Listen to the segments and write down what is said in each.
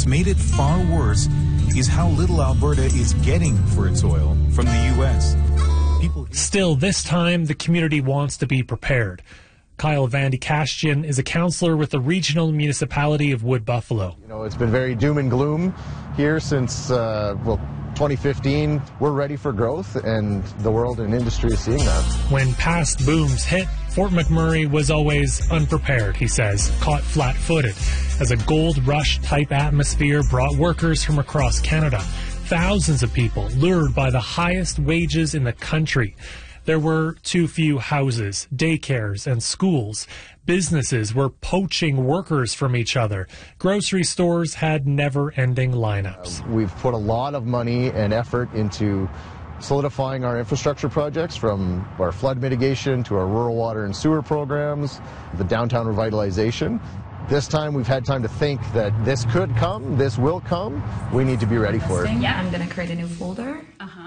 what's made it far worse is how little Alberta is getting for its oil from the U.S. Still, this time, the community wants to be prepared. Kyle Vandikastian is a councillor with the regional municipality of Wood Buffalo. You know, it's been very doom and gloom here since, 2015. We're ready for growth, and the world and industry is seeing that. When past booms hit, Fort McMurray was always unprepared, he says, caught flat-footed, as a gold rush-type atmosphere brought workers from across Canada. Thousands of people lured by the highest wages in the country. There were too few houses, daycares, and schools. Businesses were poaching workers from each other. Grocery stores had never-ending lineups. We've put a lot of money and effort into solidifying our infrastructure projects, from our flood mitigation to our rural water and sewer programs, the downtown revitalization. This time we've had time to think that this could come, this will come. We need to be ready for it. Yeah, I'm going to create a new folder.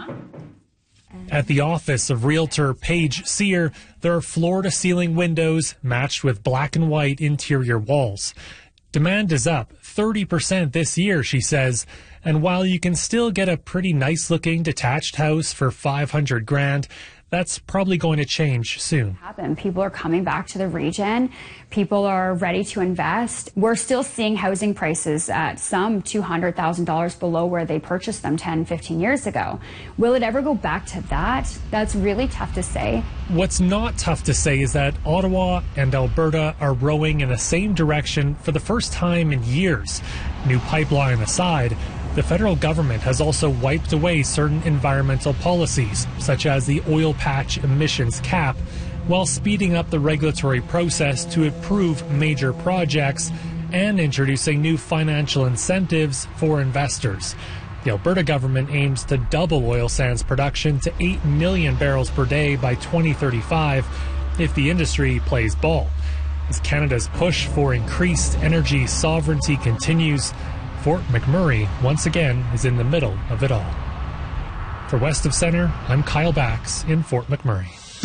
At the office of Realtor Paige Sear, there are floor-to-ceiling windows matched with black and white interior walls. Demand is up 30% this year, she says, and while you can still get a pretty nice-looking detached house for $500,000, that's probably going to change soon. People are coming back to the region. People are ready to invest. We're still seeing housing prices at some $200,000 below where they purchased them 10, 15 years ago. Will it ever go back to that? That's really tough to say. What's not tough to say is that Ottawa and Alberta are rowing in the same direction for the first time in years. New pipeline aside, the federal government has also wiped away certain environmental policies, such as the oil patch emissions cap, while speeding up the regulatory process to approve major projects and introducing new financial incentives for investors. The Alberta government aims to double oil sands production to 8 million barrels per day by 2035 if the industry plays ball. As Canada's push for increased energy sovereignty continues, Fort McMurray, once again, is in the middle of it all. For West of Centre, I'm Kyle Bax in Fort McMurray.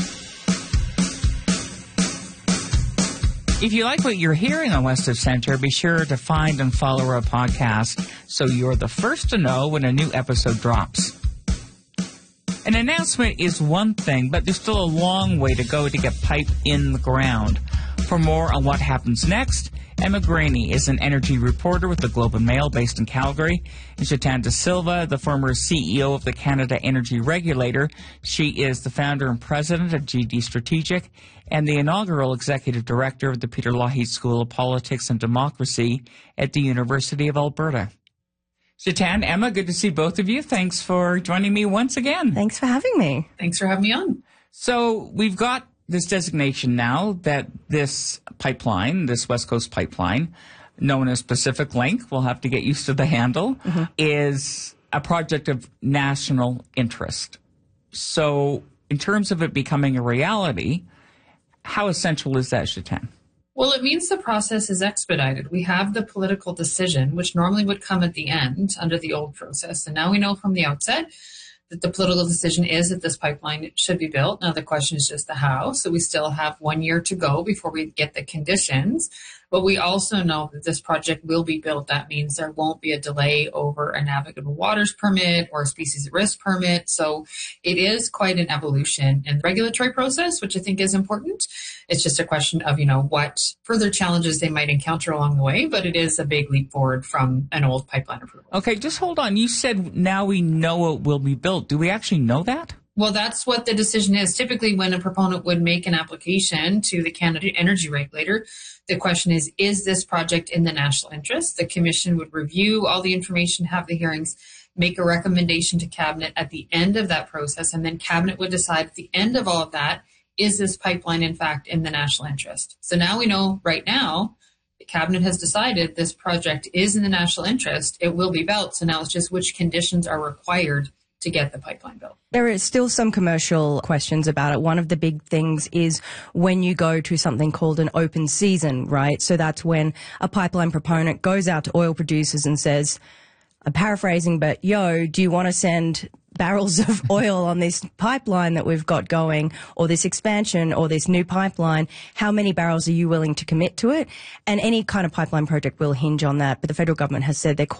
If you like what you're hearing on West of Centre, be sure to find and follow our podcast so you're the first to know when a new episode drops. An announcement is one thing, but there's still a long way to go to get pipe in the ground. For more on what happens next, Emma Graney is an energy reporter with the Globe and Mail based in Calgary. And Chetan De Silva, the former CEO of the Canada Energy Regulator. She is the founder and president of GD Strategic and the inaugural executive director of the Peter Lougheed School of Politics and Democracy at the University of Alberta. Chetan, Emma, good to see both of you. Thanks for joining me once again. Thanks for having me. Thanks for having me on. So we've got this designation now that this pipeline, this West Coast pipeline, known as Pacific Link, we'll have to get used to the handle, is a project of national interest. So in terms of it becoming a reality, how essential is that, Chetan? Well, it means the process is expedited. We have the political decision, which normally would come at the end under the old process. And now we know from the outset that the political decision is that this pipeline should be built. Now, the question is just the how. So we still have 1 year to go before we get the conditions. But we also know that this project will be built. That means there won't be a delay over a navigable waters permit or a species at risk permit. So it is quite an evolution in the regulatory process, which I think is important. It's just a question of, what further challenges they might encounter along the way. But it is a big leap forward from an old pipeline approval. Okay, just hold on. You said now we know it will be built. Do we actually know that? Well, that's what the decision is. Typically, when a proponent would make an application to the Canada Energy Regulator, the question is this project in the national interest? The Commission would review all the information, have the hearings, make a recommendation to Cabinet at the end of that process, and then Cabinet would decide at the end of all of that, is this pipeline, in fact, in the national interest? So now we know right now, the Cabinet has decided this project is in the national interest. It will be built. So now it's just which conditions are required to get the pipeline built. There is still some commercial questions about it. One of the big things is when you go to something called an open season, right? So that's when a pipeline proponent goes out to oil producers and says, I'm paraphrasing, but do you want to send barrels of oil on this pipeline that we've got going, or this expansion, or this new pipeline? How many barrels are you willing to commit to it? And any kind of pipeline project will hinge on that. But the federal government has said they're